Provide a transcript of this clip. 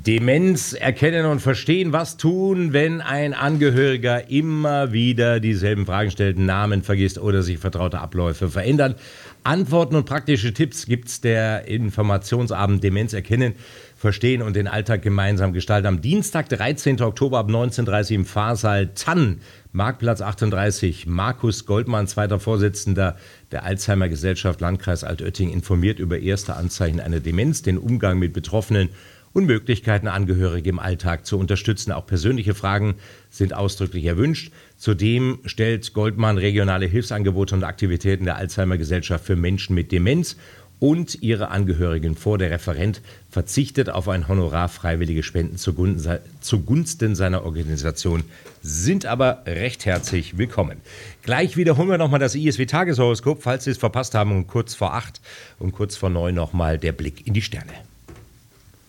Demenz erkennen und verstehen, was tun, wenn ein Angehöriger immer wieder dieselben Fragen stellt, Namen vergisst oder sich vertraute Abläufe verändern. Antworten und praktische Tipps gibt's der Informationsabend Demenz erkennen, verstehen und den Alltag gemeinsam gestalten. Am Dienstag, 13. Oktober ab 19:30 im Pfarrsaal Tann, Marktplatz 38. Markus Goldmann, zweiter Vorsitzender der Alzheimer Gesellschaft Landkreis Altötting, informiert über erste Anzeichen einer Demenz, den Umgang mit Betroffenen und Möglichkeiten, Angehörige im Alltag zu unterstützen. Auch persönliche Fragen sind ausdrücklich erwünscht. Zudem stellt Goldmann regionale Hilfsangebote und Aktivitäten der Alzheimer Gesellschaft für Menschen mit Demenz und ihre Angehörigen vor. Der Referent verzichtet auf ein Honorar. Freiwillige Spenden zugunsten seiner Organisation sind aber recht herzlich willkommen. Gleich wiederholen wir nochmal das ISW-Tageshoroskop, falls Sie es verpasst haben, um kurz vor 8 und kurz vor 9 nochmal der Blick in die Sterne.